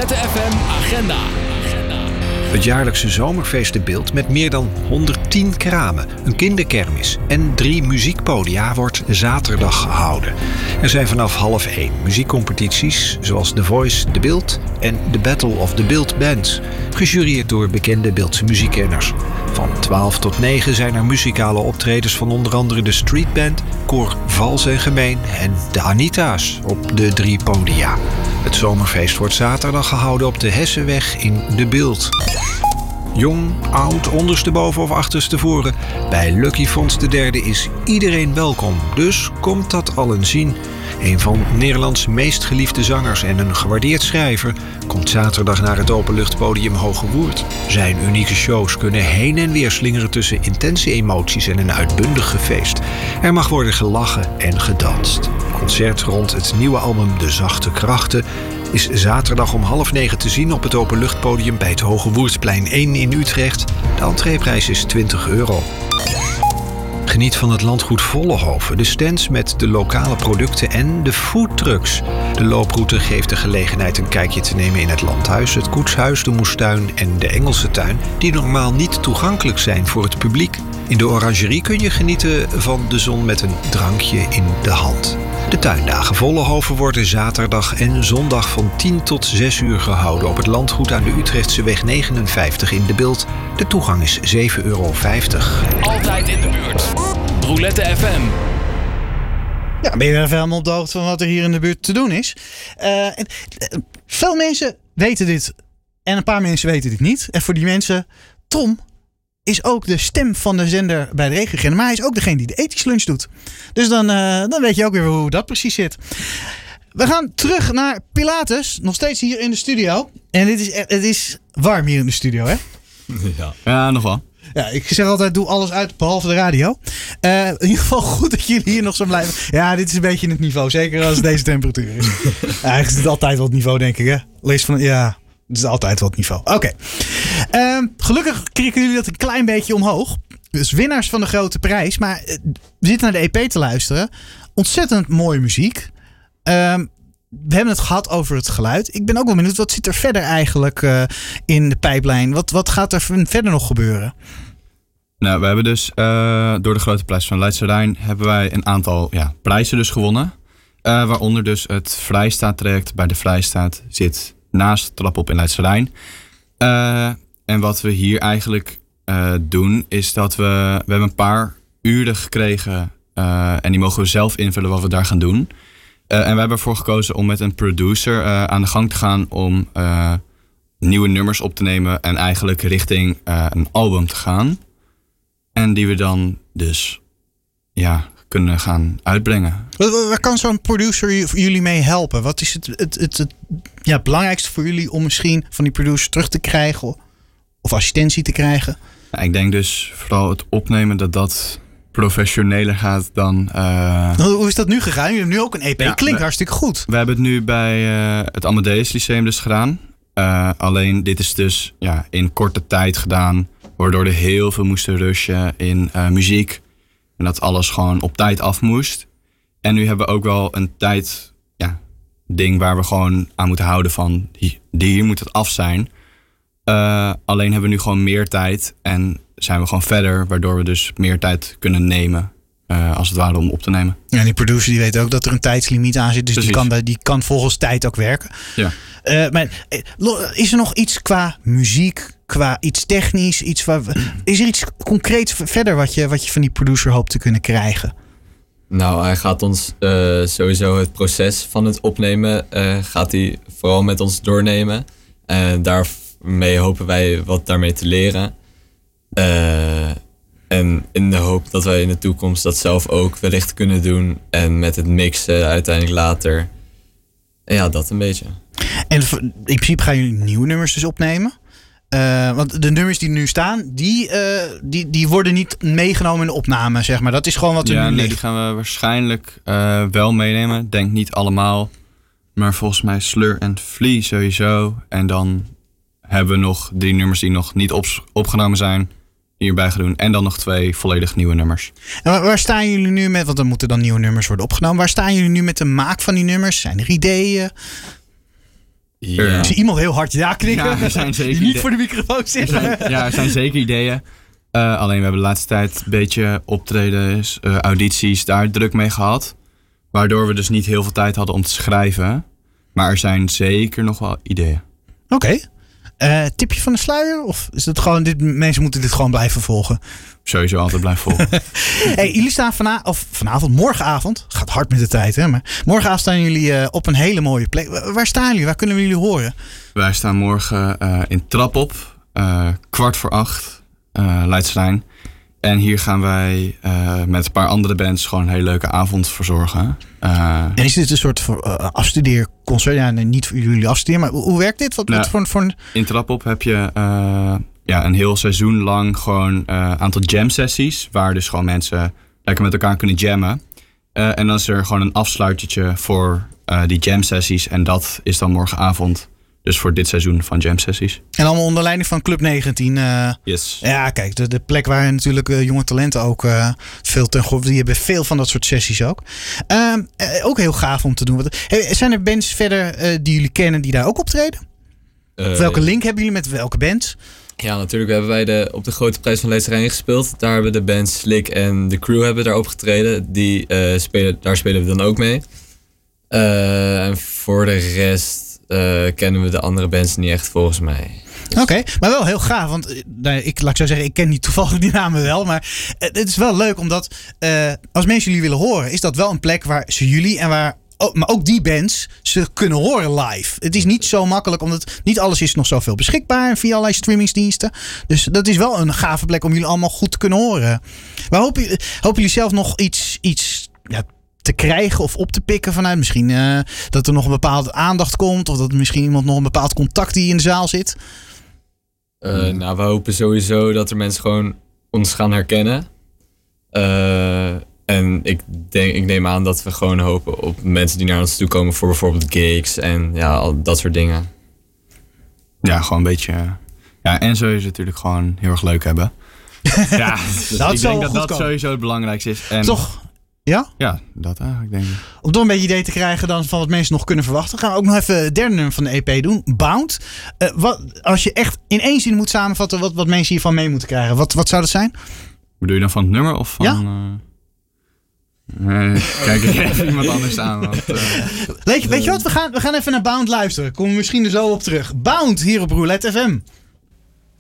Roulette FM agenda. Het jaarlijkse zomerfeest De Bilt met meer dan 110 kramen, een kinderkermis en 3 muziekpodia wordt zaterdag gehouden. Er zijn vanaf 12:30 muziekcompetities zoals The Voice De Bilt en The Battle of the Bilt Bands, gejureerd door bekende Biltse muziekkenners. Van 12 tot 9 zijn er muzikale optredens van onder andere de Street Band, Koor Vals en Gemeen en de Anita's op de 3 podia. Het zomerfeest wordt zaterdag gehouden op de Hessenweg in De Bilt. Jong, oud, ondersteboven of achterstevoren. Bij Lucky Fonds III is iedereen welkom, dus komt dat al eens zien. Een van Nederlands meest geliefde zangers en een gewaardeerd schrijver komt zaterdag naar het openluchtpodium Hoge Woerd. Zijn unieke shows kunnen heen en weer slingeren tussen intense emoties en een uitbundig feest. Er mag worden gelachen en gedanst. Concert rond het nieuwe album De Zachte Krachten is zaterdag om 8:30 te zien op het openluchtpodium bij het Hoge Woerdsplein 1 in Utrecht. De entreeprijs is €20. Geniet van het landgoed Vollenhoven, de stands met de lokale producten en de foodtrucks. De looproute geeft de gelegenheid een kijkje te nemen in het landhuis, het koetshuis, de moestuin en de Engelse tuin, die normaal niet toegankelijk zijn voor het publiek. In de orangerie kun je genieten van de zon met een drankje in de hand. De tuindagen Vollenhoven worden zaterdag en zondag van 10 tot 6 uur gehouden op het landgoed aan de Utrechtseweg 59 in De Bilt. De toegang is €7,50. Altijd in de buurt. Roulette FM. Ja, ben je even helemaal op de hoogte van wat er hier in de buurt te doen is? Veel mensen weten dit en een paar mensen weten dit niet. En voor die mensen, Tom is ook de stem van de zender bij de Regioagenda, maar hij is ook degene die de ethisch lunch doet. Dus dan weet je ook weer hoe dat precies zit. We gaan terug naar Pilatus, nog steeds hier in de studio. En het is warm hier in de studio, hè? Ja, nog wel. Ja, ik zeg altijd, doe alles uit behalve de radio. In ieder geval goed dat jullie hier nog zo blijven. Ja, dit is een beetje het niveau, zeker als het deze temperatuur is. Eigenlijk is het altijd wat niveau, denk ik, hè? Lees van, ja, het is altijd wat niveau. Oké. Gelukkig krikken jullie dat een klein beetje omhoog. Dus winnaars van de grote prijs. Maar we zitten naar de EP te luisteren. Ontzettend mooie muziek. We hebben het gehad over het geluid. Ik ben ook wel benieuwd, wat zit er verder eigenlijk in de pijplijn? Wat gaat er verder nog gebeuren? Nou, we hebben dus door de grote prijs van Leidse Rijn hebben wij een aantal prijzen dus gewonnen. Waaronder dus het Vrijstaat-traject bij de Vrijstaat zit naast Trap op in Leidse Rijn. En wat we hier eigenlijk doen is dat we hebben een paar uren gekregen en die mogen we zelf invullen wat we daar gaan doen. En we hebben ervoor gekozen om met een producer aan de gang te gaan om nieuwe nummers op te nemen en eigenlijk richting een album te gaan. En die we dan dus kunnen gaan uitbrengen. Waar kan zo'n producer jullie mee helpen? Wat is het belangrijkste voor jullie om misschien van die producer terug te krijgen of assistentie te krijgen? Ja, ik denk dus vooral het opnemen dat professioneler gaat dan... Hoe is dat nu gegaan? Jullie hebben nu ook een EP. Klinkt hartstikke goed. We hebben het nu bij het Amadeus Lyceum dus gedaan. Alleen dit is dus in korte tijd gedaan, waardoor er heel veel moesten rushen in muziek. En dat alles gewoon op tijd af moest. En nu hebben we ook wel een tijd ding waar we gewoon aan moeten houden van hier moet het af zijn. Alleen hebben we nu gewoon meer tijd en zijn we gewoon verder, waardoor we dus meer tijd kunnen nemen, als het ware, om op te nemen. Ja, en die producer die weet ook dat er een tijdslimiet aan zit, dus die kan volgens tijd ook werken. Ja. Maar is er nog iets qua muziek, qua iets technisch, is er iets concreets verder wat je van die producer hoopt te kunnen krijgen? Nou, hij gaat ons sowieso het proces van het opnemen gaat hij vooral met ons doornemen. Daarmee hopen wij wat daarmee te leren. En in de hoop dat wij in de toekomst dat zelf ook wellicht kunnen doen. En met het mixen uiteindelijk later. Ja, dat een beetje. En in principe gaan jullie nieuwe nummers dus opnemen? Want de nummers die nu staan, die worden niet meegenomen in de opname, zeg maar. Dat is gewoon wat er nu ligt. Die gaan we waarschijnlijk wel meenemen. Denk niet allemaal. Maar volgens mij Slur en Flea sowieso. En dan hebben we nog 3 nummers die nog niet opgenomen zijn, die erbij gaan doen. En dan nog 2 volledig nieuwe nummers. En waar staan jullie nu met, want er moeten dan nieuwe nummers worden opgenomen. Waar staan jullie nu met de maak van die nummers? Zijn er ideeën? Ja. Ik zie iemand heel hard ja knikken. Ja, er zijn zeker die niet ideeën. voor de microfoon zit. Er zijn zeker ideeën. Alleen we hebben de laatste tijd een beetje optredens, audities daar druk mee gehad. Waardoor we dus niet heel veel tijd hadden om te schrijven. Maar er zijn zeker nog wel ideeën. Oké. Tipje van de sluier? Of is het gewoon, mensen moeten dit gewoon blijven volgen? Sowieso altijd blijven volgen. Hey, jullie staan morgenavond. Gaat hard met de tijd, hè? Maar morgenavond staan jullie op een hele mooie plek. Waar staan jullie? Waar kunnen we jullie horen? Wij staan morgen in Trap op. 7:15. Leidslijn. En hier gaan wij met een paar andere bands gewoon een hele leuke avond verzorgen. En is dit een soort afstudeerconcert? Ja, nee, niet voor jullie afstuderen, maar hoe werkt dit? Wat voor... In Trap op heb je een heel seizoen lang gewoon een aantal jam sessies. Waar dus gewoon mensen lekker met elkaar kunnen jammen. En dan is er gewoon een afsluitertje voor die jam sessies. En dat is dan morgenavond. Dus voor dit seizoen van jam sessies. En allemaal onder leiding van Club 19. Yes. Ja, kijk, de plek waar natuurlijk jonge talenten ook veel die hebben veel van dat soort sessies ook. Ook heel gaaf om te doen. Zijn er bands verder die jullie kennen die daar ook optreden? Welke link hebben jullie met welke bands? Ja, natuurlijk hebben wij op de Grote Prijs van Leidse Rijn gespeeld. Daar hebben de bands Slick en The Crew hebben daar opgetreden. Daar spelen we dan ook mee. En voor de rest kennen we de andere bands niet echt volgens mij. Oké, maar wel heel gaaf. Want laat ik zo zeggen, ik ken niet toevallig die namen wel. Maar het is wel leuk omdat als mensen jullie willen horen, is dat wel een plek waar ze jullie en waar... maar ook die bands ze kunnen horen live. Het is niet zo makkelijk, omdat niet alles is nog zoveel beschikbaar via allerlei streamingsdiensten. Dus dat is wel een gave plek om jullie allemaal goed te kunnen horen. Maar hopen jullie zelf nog iets te krijgen of op te pikken vanuit misschien dat er nog een bepaalde aandacht komt, of dat er misschien iemand nog een bepaald contact die in de zaal zit? We hopen sowieso dat er mensen gewoon ons gaan herkennen. En ik neem aan dat we gewoon hopen op mensen die naar ons toe komen voor bijvoorbeeld gigs en ja, al dat soort dingen. Ja, gewoon een beetje. Ja, en sowieso natuurlijk gewoon heel erg leuk hebben. Ja, ik denk dat dat sowieso het belangrijkste is. En toch? Ja? Ja, dat eigenlijk denk ik. Om toch een beetje idee te krijgen dan van wat mensen nog kunnen verwachten, gaan we ook nog even het derde nummer van de EP doen. Bound. Als je echt in één zin moet samenvatten wat mensen hiervan mee moeten krijgen. Wat zou dat zijn? Bedoel je dan van het nummer of van... Ja? Kijk ik even iemand anders aan. Want, weet je wat? We gaan even naar Bound luisteren. Komen we misschien er zo op terug. Bound hier op Roulette FM.